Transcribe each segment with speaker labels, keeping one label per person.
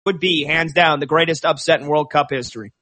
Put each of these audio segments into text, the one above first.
Speaker 1: would be, hands down, the greatest upset in World Cup history.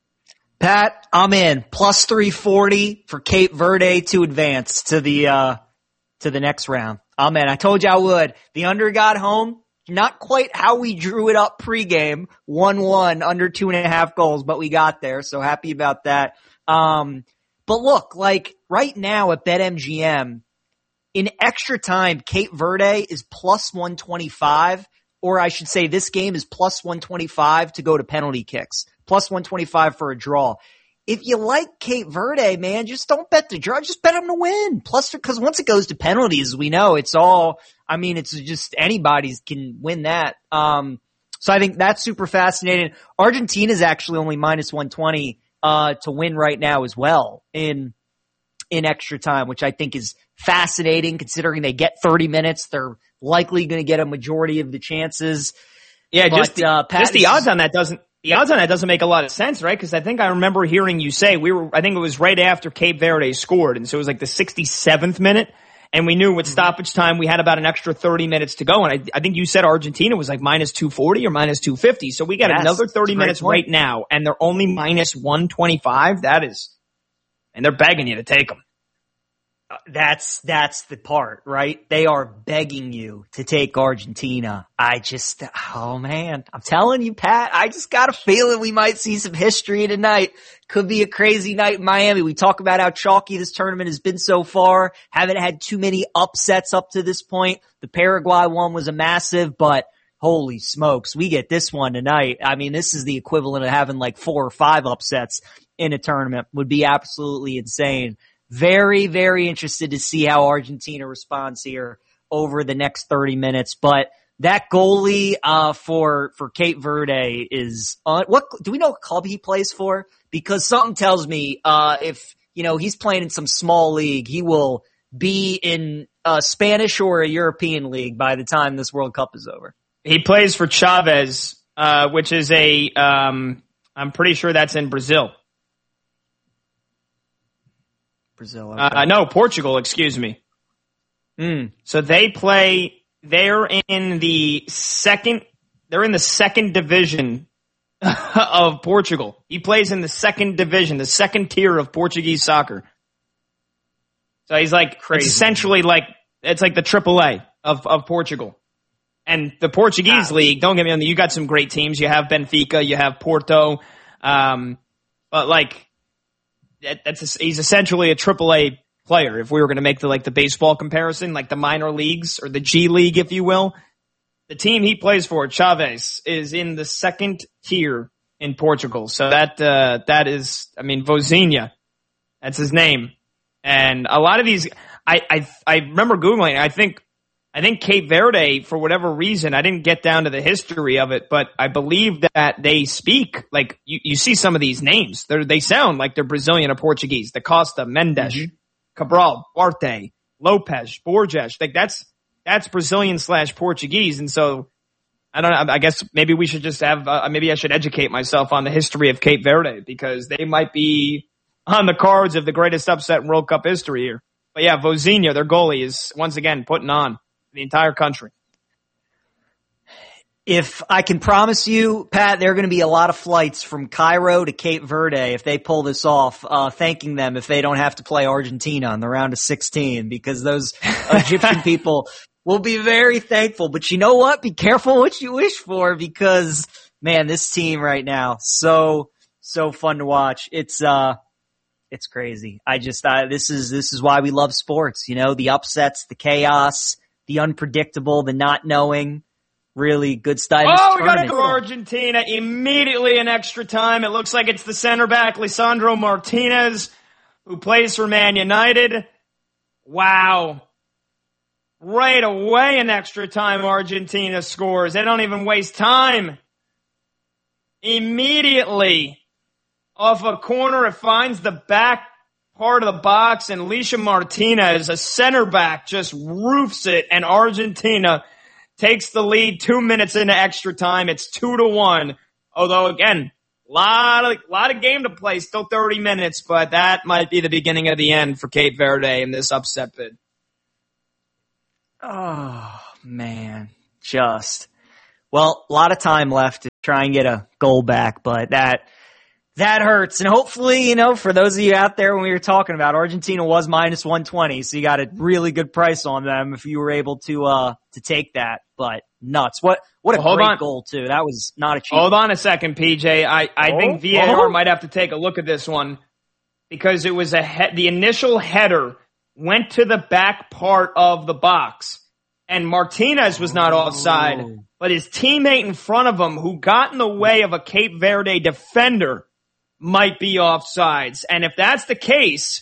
Speaker 2: Pat, I'm in. Plus 340 for Cape Verde to advance to the next round. I'm in. I told you I would. The under got home. Not quite how we drew it up pregame. 1-1, under 2.5 goals, but we got there. So happy about that. But look, like right now at BetMGM, in extra time, Cape Verde is plus 125, or I should say this game is plus 125 to go to penalty kicks, plus 125 for a draw. If you like Cape Verde, man, just don't bet the draw. Just bet them to win. Plus, because once it goes to penalties, we know it's all, I mean, it's just anybody's can win that. So I think that's super fascinating. Argentina's actually only minus 120 to win right now as well in extra time, which I think is fascinating considering they get 30 minutes. They're likely going to get a majority of the chances.
Speaker 1: Yeah,
Speaker 2: but,
Speaker 1: just the odds on that doesn't make a lot of sense, right? Because I think I remember hearing you say I think it was right after Cape Verde scored, and so it was like the 67th minute, and we knew with stoppage time we had about an extra 30 minutes to go, and I think you said Argentina was like minus 240 or minus 250, so we got another 30 minutes right now, and they're only minus 125. And they're begging you to take them.
Speaker 2: That's the part, right? They are begging you to take Argentina. Oh man, I'm telling you, Pat, I just got a feeling we might see some history tonight. Could be a crazy night in Miami. We talk about how chalky this tournament has been so far. Haven't had too many upsets up to this point. The Paraguay one was a massive, but holy smokes, we get this one tonight. I mean, this is the equivalent of having like 4 or 5 upsets in a tournament. Would be absolutely insane. Very, very interested to see how Argentina responds here over the next 30 minutes. But that goalie for Cape Verde is what do we know what club he plays for? Because something tells me if he's playing in some small league, he will be in a Spanish or a European league by the time this World Cup is over.
Speaker 1: He plays for Chavez, which is I'm pretty sure that's in Brazil.
Speaker 2: Brazil. Okay.
Speaker 1: No, Portugal, excuse me. So they're in the second division of Portugal. He plays in the second division, the second tier of Portuguese soccer. So he's like, crazy. It's essentially like, it's like the AAA of Portugal. And the Portuguese league, don't get me wrong, you got some great teams. You have Benfica, you have Porto, but like, he's essentially a AAA player. If we were going to make the baseball comparison, like the minor leagues or the G League, if you will, the team he plays for, Chavez, is in the second tier in Portugal. So that is, I mean, Vozinha, that's his name. And a lot of these, I remember Googling, I think Cape Verde, for whatever reason, I didn't get down to the history of it, but I believe that they speak, like, you see some of these names. They sound like they're Brazilian or Portuguese. Da Costa, Mendes, Cabral, Duarte, Lopez, Borges. Like, that's Brazilian/Portuguese. And so, I don't know, I guess maybe we should just maybe I should educate myself on the history of Cape Verde, because they might be on the cards of the greatest upset in World Cup history here. But yeah, Vozinha, their goalie, is once again putting on the entire country.
Speaker 2: If I can promise you, Pat, there are going to be a lot of flights from Cairo to Cape Verde if they pull this off, thanking them if they don't have to play Argentina in the round of 16, because those Egyptian people will be very thankful. But you know what? Be careful what you wish for, because, man, this team right now, so fun to watch. It's crazy. This is why we love sports, the upsets, the chaos, the unpredictable, the not knowing. Really good style.
Speaker 1: Oh, we got to go Argentina immediately in extra time. It looks like it's the center back, Lisandro Martinez, who plays for Man United. Wow. Right away in extra time, Argentina scores. They don't even waste time. Immediately off a corner, it finds the back part of the box, and Lisha Martinez, a center back, just roofs it, and Argentina takes the lead 2 minutes into extra time. It's 2-1. Although, again, lot of game to play, still 30 minutes, but that might be the beginning of the end for Cape Verde in this upset bid.
Speaker 2: Oh, man. Just Well, a lot of time left to try and get a goal back, but that hurts. And hopefully, for those of you out there, when we were talking about, Argentina was minus 120, so you got a really good price on them if you were able to take that. But nuts. What a great goal, too. That was not a cheap.
Speaker 1: Hold on a second, PJ. I think VAR might have to take a look at this one because it was the initial header went to the back part of the box, and Martinez was not offside, but his teammate in front of him, who got in the way of a Cape Verde defender, might be offsides. And if that's the case,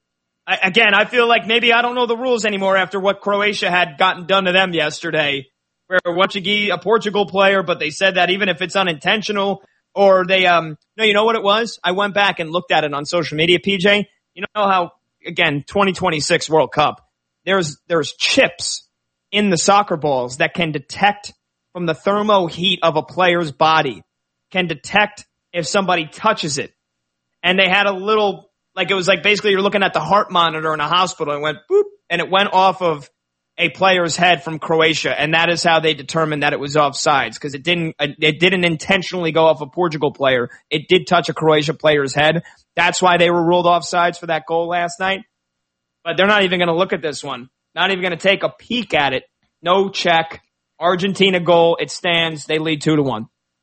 Speaker 1: I feel like maybe I don't know the rules anymore after what Croatia had gotten done to them yesterday, where a Portugal player, but they said that even if it's unintentional, or they, no, you know what it was? I went back and looked at it on social media, PJ. You know how, again, 2026 World Cup, there's chips in the soccer balls that can detect from the thermo heat of a player's body, can detect if somebody touches it. And they had a little, it was like basically you're looking at the heart monitor in a hospital and went boop, and it went off of a player's head from Croatia. And that is how they determined that it was offsides, because it didn't intentionally go off a Portugal player. It did touch a Croatia player's head. That's why they were ruled offsides for that goal last night. But they're not even going to look at this one. Not even going to take a peek at it. No check. Argentina goal. It stands. They lead 2-1.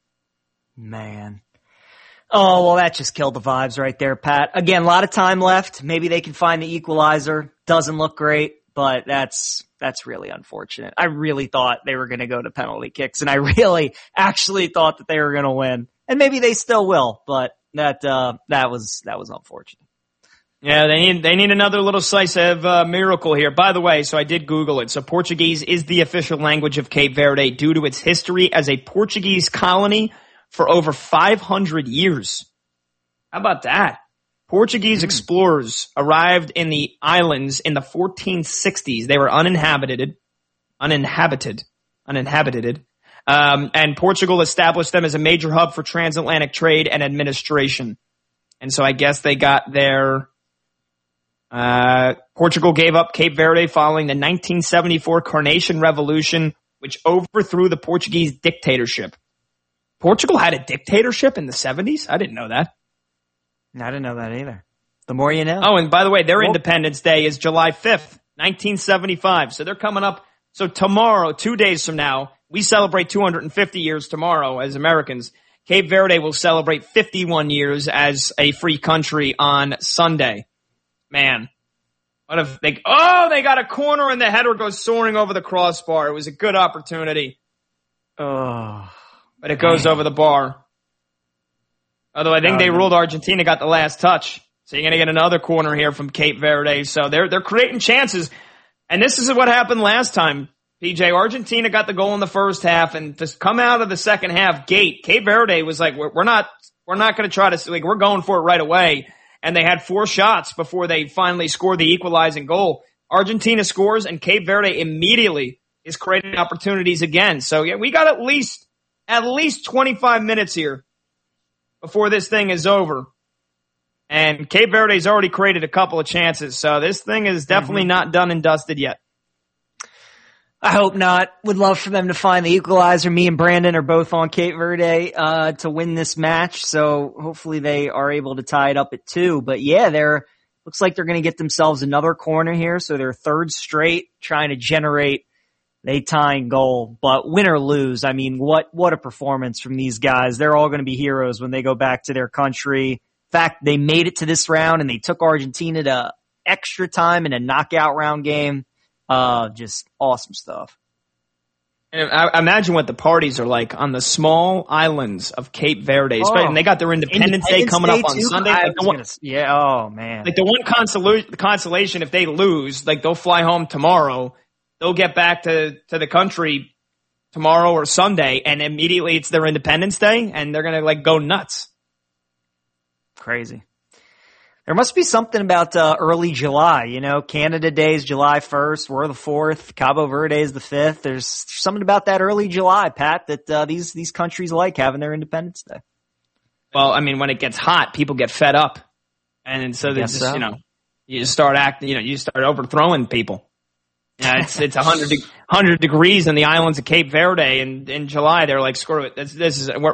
Speaker 2: Man. Oh, well, that just killed the vibes right there, Pat. Again, a lot of time left. Maybe they can find the equalizer. Doesn't look great, but that's really unfortunate. I really thought they were going to go to penalty kicks, and I really actually thought that they were going to win. And maybe they still will, but that was unfortunate.
Speaker 1: Yeah, they need another little slice of miracle here. By the way, so I did Google it. So Portuguese is the official language of Cape Verde due to its history as a Portuguese colony for over 500 years. How about that? Portuguese explorers arrived in the islands in the 1460s. They were uninhabited. And Portugal established them as a major hub for transatlantic trade and administration. And so I guess they got their, Portugal gave up Cape Verde following the 1974 Carnation Revolution, which overthrew the Portuguese dictatorship. Portugal had a dictatorship in the 70s? I didn't know that.
Speaker 2: I didn't know that either. The more you know.
Speaker 1: Oh, and by the way, their Independence Day is July 5th, 1975. So they're coming up. So tomorrow, 2 days from now, we celebrate 250 years tomorrow as Americans. Cape Verde will celebrate 51 years as a free country on Sunday. Man, what if they got a corner and the header goes soaring over the crossbar. It was a good opportunity.
Speaker 2: Oh.
Speaker 1: But it goes over the bar. Although I think they ruled Argentina got the last touch. So you're going to get another corner here from Cape Verde. So they're creating chances. And this is what happened last time, PJ. Argentina got the goal in the first half, and to come out of the second half gate, Cape Verde was like, we're not going to try to, we're going for it right away. And they had 4 shots before they finally scored the equalizing goal. Argentina scores, and Cape Verde immediately is creating opportunities again. So yeah, we got at least 25 minutes here before this thing is over. And Cape Verde's already created a couple of chances. So this thing is definitely not done and dusted yet.
Speaker 2: I hope not. Would love for them to find the equalizer. Me and Brandon are both on Cape Verde to win this match. So hopefully they are able to tie it up at 2. But yeah, looks like they're going to get themselves another corner here. So they're third straight trying to generate a tying goal. But win or lose, I mean, what a performance from these guys. They're all going to be heroes when they go back to their country. In fact, they made it to this round and they took Argentina to extra time in a knockout round game. Just awesome stuff.
Speaker 1: And I imagine what the parties are like on the small islands of Cape Verde. And they got their Independence Day coming up on Sunday.
Speaker 2: Oh man.
Speaker 1: Like the one consolation, if they lose, like they'll fly home tomorrow. They'll get back to the country tomorrow or Sunday, and immediately it's their Independence Day, and they're going to go nuts.
Speaker 2: Crazy. There must be something about early July. Canada Day is July 1st. We're the 4th. Cabo Verde is the 5th. There's something about that early July, Pat, that these countries like having their Independence Day.
Speaker 1: Well, I mean, when it gets hot, people get fed up. And so they just, you just start acting, you start overthrowing people. Yeah, it's 100 degrees in the islands of Cape Verde in July. They're like, screw it. This is